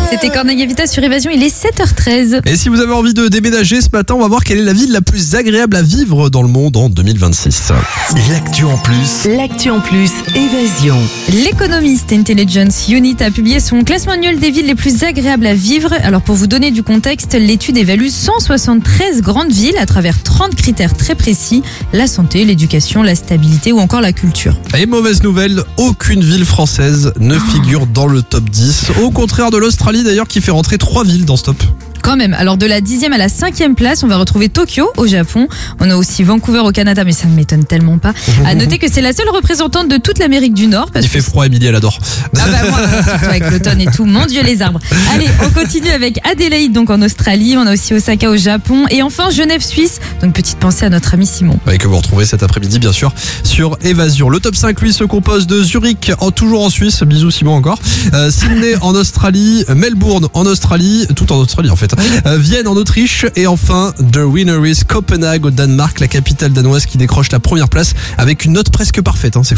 C'était Corneille Vita sur Évasion, il est 7h13. Et si vous avez envie de déménager ce matin, on va voir quelle est la ville la plus agréable à vivre dans le monde en 2026. L'actu en plus. L'actu en plus, Évasion. L'Economist Intelligence Unit a publié son classement annuel des villes les plus agréables à vivre. Alors pour vous donner du contexte, l'étude évalue 173 grandes villes à travers 30 critères très précis. La santé, l'éducation, la stabilité ou encore la culture. Et mauvaise nouvelle, aucune ville française ne figure dans le top 10. Au contraire de l'Australie d'ailleurs qui fait rentrer 3 villes dans ce top. Quand même, alors de la 10e à la 5e place, on va retrouver Tokyo au Japon. On a aussi Vancouver au Canada, mais ça ne m'étonne tellement pas. À noter que c'est la seule représentante de toute l'Amérique du Nord. Parce Il fait froid, Émilie, elle adore. Ah bah moi, surtout avec l'automne et tout. Mon Dieu, les arbres. Allez, on continue avec Adélaïde, donc en Australie. On a aussi Osaka au Japon. Et enfin, Genève, Suisse. Donc petite pensée à notre ami Simon. Et que vous retrouvez cet après-midi, bien sûr, sur Évasion. Le top 5, lui, se compose de Zurich, toujours en Suisse. Bisous, Simon, encore. Sydney en Australie. Melbourne en Australie. Tout en Australie, en fait. Vienne en Autriche. Et enfin, The Winner is Copenhague au Danemark, la capitale danoise qui décroche la première place avec une note presque parfaite. C'est